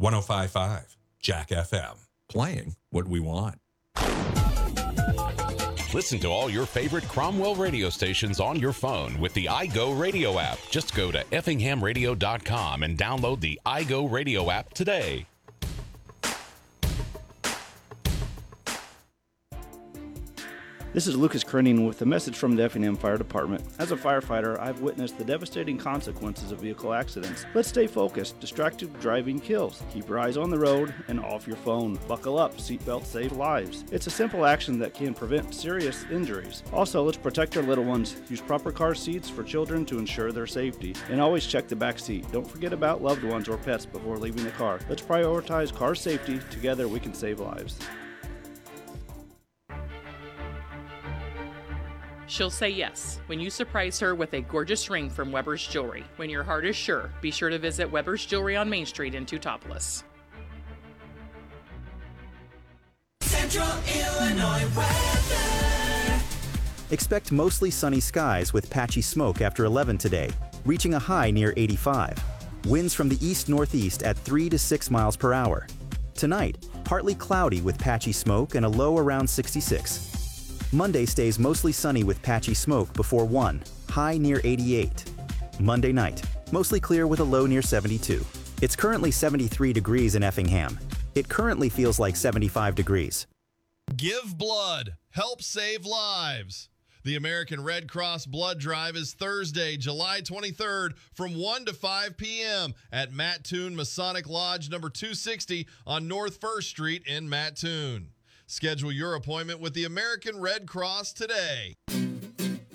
105.5 Jack FM. Playing what we want. Listen to all your favorite Cromwell radio stations on your phone with the iGo Radio app. Just go to effinghamradio.com and download the iGo Radio app today. This is Lucas Krenning with a message from the Effingham Fire Department. As a firefighter, I've witnessed the devastating consequences of vehicle accidents. Let's stay focused. Distracted driving kills. Keep your eyes on the road and off your phone. Buckle up. Seatbelts save lives. It's a simple action that can prevent serious injuries. Also, let's protect our little ones. Use proper car seats for children to ensure their safety. And always check the back seat. Don't forget about loved ones or pets before leaving the car. Let's prioritize car safety. Together we can save lives. She'll say yes when you surprise her with a gorgeous ring from Weber's Jewelry. When your heart is sure, be sure to visit Weber's Jewelry on Main Street in Teutopolis. Central Illinois weather. Expect mostly sunny skies with patchy smoke after 11 today, reaching a high near 85. Winds from the east-northeast at 3 to 6 miles per hour. Tonight, partly cloudy with patchy smoke and a low around 66. Monday stays mostly sunny with patchy smoke before 1, high near 88. Monday night, mostly clear with a low near 72. It's currently 73 degrees in Effingham. It currently feels like 75 degrees. Give blood. Help save lives. The American Red Cross Blood Drive is Thursday, July 23rd from 1 to 5 p.m. at Mattoon Masonic Lodge number 260 on North 1st Street in Mattoon. Schedule your appointment with the American Red Cross today.